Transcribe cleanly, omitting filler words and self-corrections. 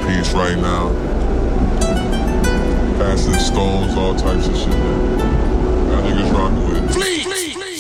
peace right now. Passing stones, all types of shit.